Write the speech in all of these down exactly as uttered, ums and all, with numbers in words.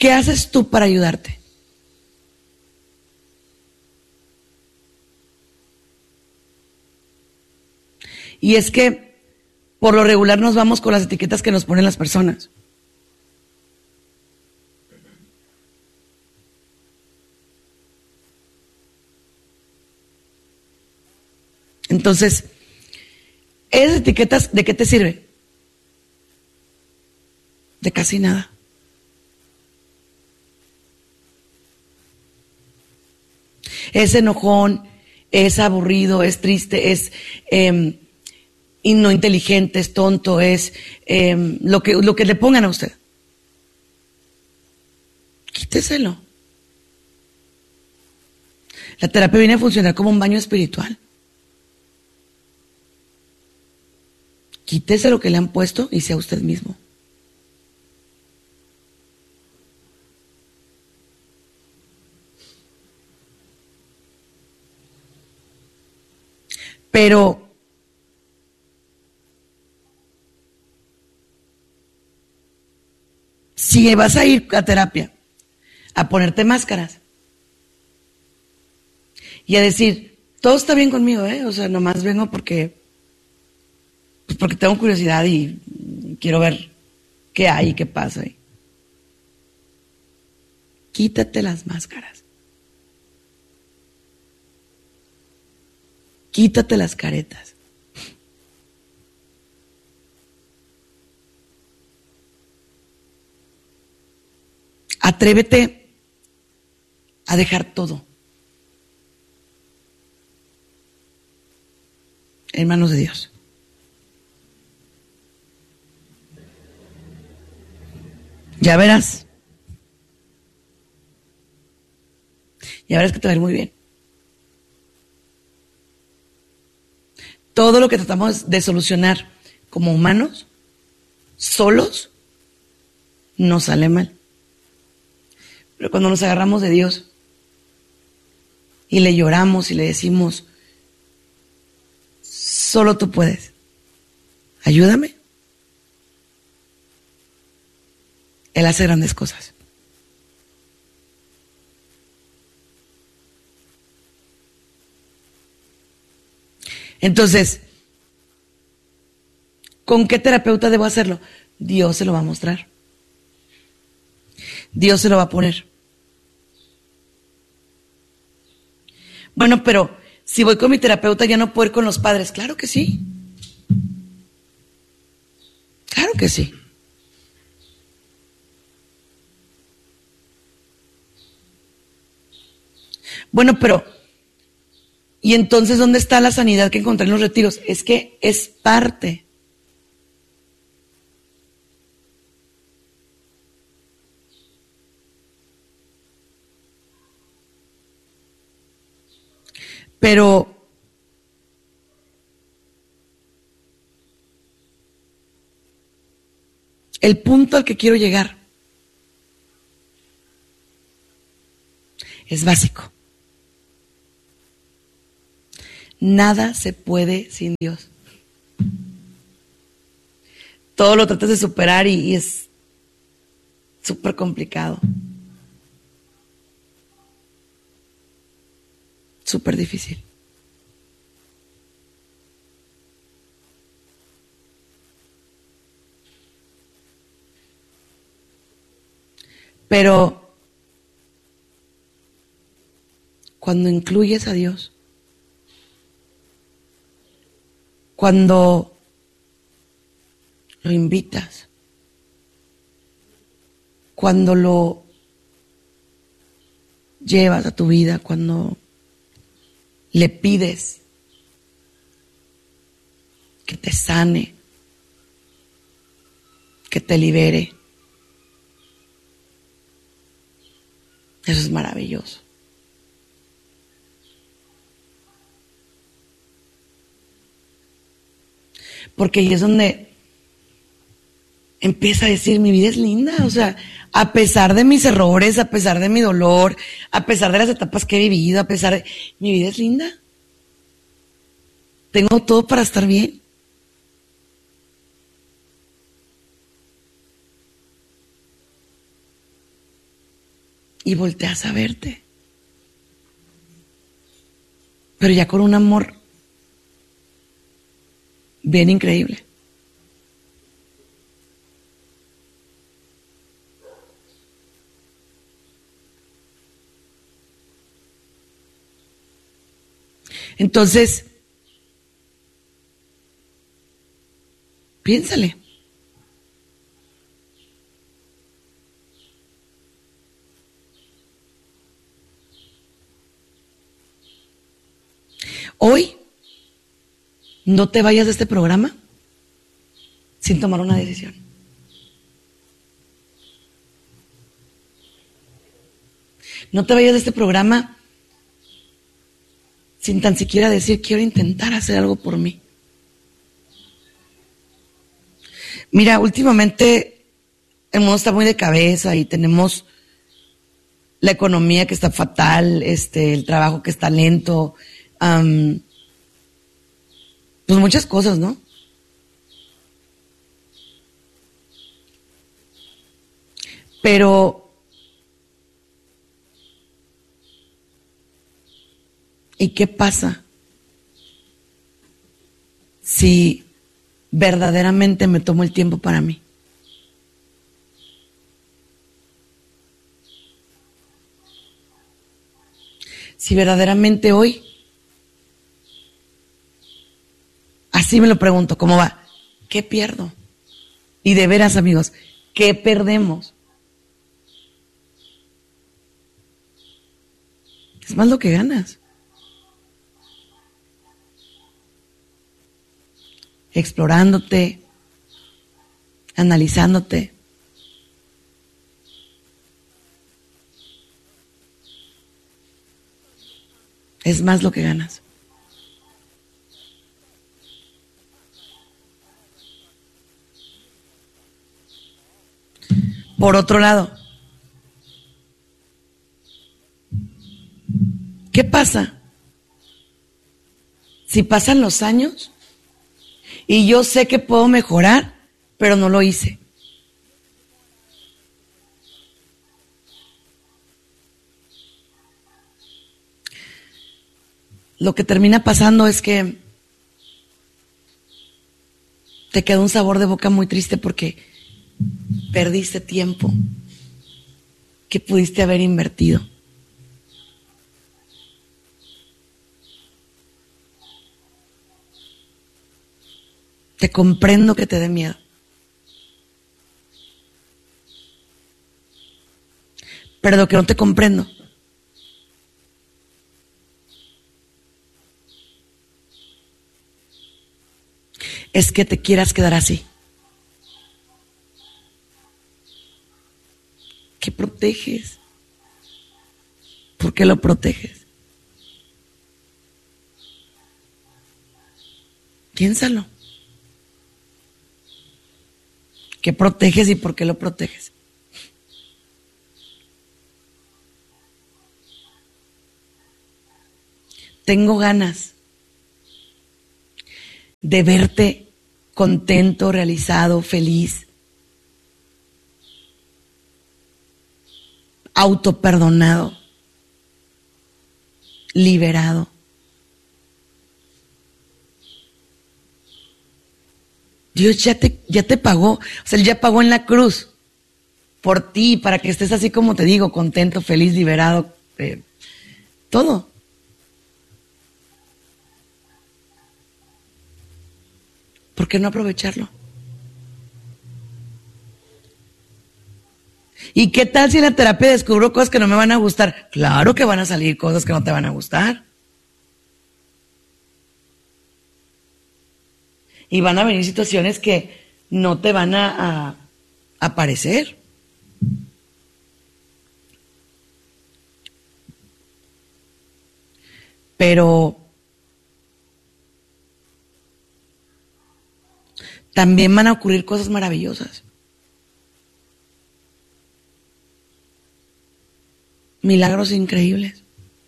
¿Qué haces tú para ayudarte? Y es que por lo regular nos vamos con las etiquetas que nos ponen las personas. Entonces, ¿esas etiquetas de qué te sirve? De casi nada. Es enojón, es aburrido, es triste, es eh, no inteligente, es tonto, es eh, lo que, lo que le pongan a usted. Quíteselo. La terapia viene a funcionar como un baño espiritual. Quítese lo que le han puesto y sea usted mismo. Pero si vas a ir a terapia a ponerte máscaras y a decir, todo está bien conmigo, ¿eh? O sea, nomás vengo porque, pues porque tengo curiosidad y quiero ver qué hay y qué pasa ahí. Quítate las máscaras. Quítate las caretas. Atrévete a dejar todo en manos de Dios. Ya verás. Ya verás que te va a ir muy bien. Todo lo que tratamos de solucionar como humanos, solos, nos sale mal. Pero cuando nos agarramos de Dios y le lloramos y le decimos, solo tú puedes, ayúdame, Él hace grandes cosas. Entonces, ¿con qué terapeuta debo hacerlo? Dios se lo va a mostrar. Dios se lo va a poner. Bueno, pero si voy con mi terapeuta ya no puedo ir con los padres. Claro que sí. Claro que sí. Bueno, pero ¿y entonces dónde está la sanidad que encontré en los retiros? Es que es parte. Pero el punto al que quiero llegar es básico. Nada se puede sin Dios. Todo lo tratas de superar y, y es súper complicado. Súper difícil. Pero cuando incluyes a Dios, cuando lo invitas, cuando lo llevas a tu vida, cuando le pides que te sane, que te libere, eso es maravilloso. Porque ahí es donde empieza a decir, mi vida es linda, o sea, a pesar de mis errores, a pesar de mi dolor, a pesar de las etapas que he vivido, a pesar de... mi vida es linda. Tengo todo para estar bien. y volteas a verte. Pero ya con un amor bien increíble. Entonces, piénsale. Hoy, no te vayas de este programa sin tomar una decisión. No te vayas de este programa sin tan siquiera decir, quiero intentar hacer algo por mí. Mira, últimamente el mundo está muy de cabeza y tenemos la economía que está fatal, este, el trabajo que está lento, um, pues muchas cosas, ¿no? Pero ¿y qué pasa si verdaderamente me tomo el tiempo para mí? Si verdaderamente hoy, así me lo pregunto, ¿cómo va? ¿Qué pierdo? Y de veras, amigos, ¿qué perdemos? Es más lo que ganas. Explorándote, analizándote. Es más lo que ganas. Por otro lado, ¿qué pasa si pasan los años y yo sé que puedo mejorar, pero no lo hice? Lo que termina pasando es que te queda un sabor de boca muy triste porque perdiste tiempo que pudiste haber invertido. Te comprendo que te dé miedo. Pero lo que no te comprendo es que te quieras quedar así. ¿Qué proteges? ¿Por qué lo proteges? Piénsalo. ¿Qué proteges y por qué lo proteges? Tengo ganas de verte contento, realizado, feliz, autoperdonado, liberado. Dios ya te, ya te pagó, o sea, Él ya pagó en la cruz por ti, para que estés así como te digo, contento, feliz, liberado, eh, todo. ¿Por qué no aprovecharlo? ¿Y qué tal si en la terapia descubro cosas que no me van a gustar? Claro que van a salir cosas que no te van a gustar. Y van a venir situaciones que no te van a, a aparecer. Pero también van a ocurrir cosas maravillosas. Milagros increíbles.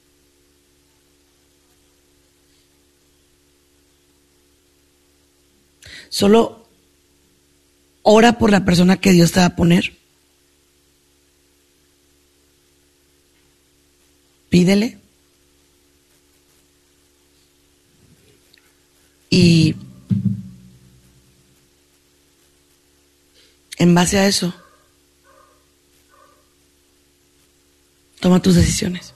Solo ora por la persona que Dios te va a poner. pídele y en base a eso, toma tus decisiones.